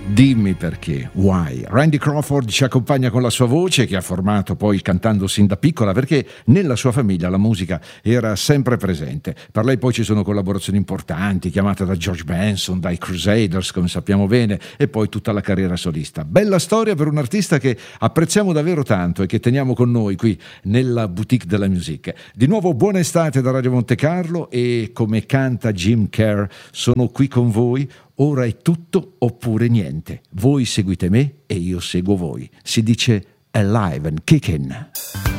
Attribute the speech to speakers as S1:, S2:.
S1: Dimmi perché, why? Randy Crawford ci accompagna con la sua voce, che ha formato poi cantando sin da piccola, perché nella sua famiglia la musica era sempre presente. Per lei poi ci sono collaborazioni importanti, chiamate da George Benson, dai Crusaders, come sappiamo bene, e poi tutta la carriera solista. Bella storia per un artista che apprezziamo davvero tanto e che teniamo con noi qui nella boutique della musique. Di nuovo buona estate da Radio Monte Carlo e come canta Jim Kerr, sono qui con voi. Ora è tutto oppure niente. Voi seguite me e io seguo voi. Si dice alive and kicking.